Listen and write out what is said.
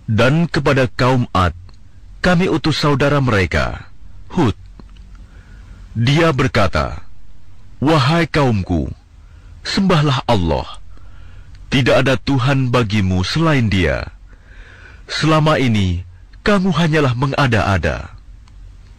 Dan kepada kaum Ad, kami utus saudara mereka, Hud. Dia berkata, "Wahai kaumku, sembahlah Allah. Tidak ada Tuhan bagimu selain Dia. Selama ini, kamu hanyalah mengada-ada."